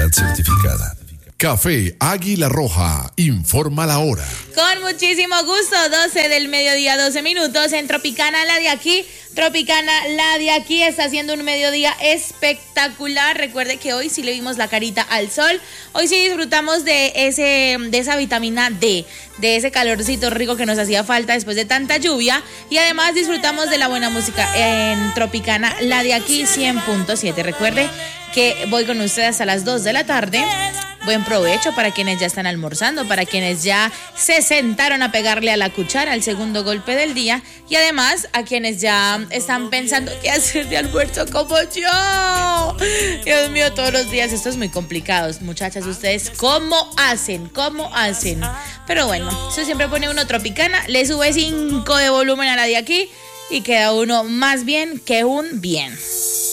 calidad certificada. Café Águila Roja, informa la hora. Con muchísimo gusto, 12 del mediodía, 12 minutos en Tropicana, la de aquí. Tropicana, la de aquí está haciendo un mediodía espectacular. Recuerde que hoy sí le vimos la carita al sol. Hoy sí disfrutamos de esa vitamina D, de ese calorcito rico que nos hacía falta después de tanta lluvia. Y además disfrutamos de la buena música en Tropicana, la de aquí 100.7. Recuerde que voy con ustedes hasta las 2 de la tarde. Buen provecho para quienes ya están almorzando, para quienes ya se sentaron a pegarle a la cuchara al segundo golpe del día y además a quienes ya están pensando qué hacer de almuerzo como yo. Dios mío, todos los días esto es muy complicado. Muchachas, ustedes ¿cómo hacen? Pero bueno, eso siempre pone uno Tropicana, le sube 5 de volumen a la de aquí y queda uno más bien que un bien.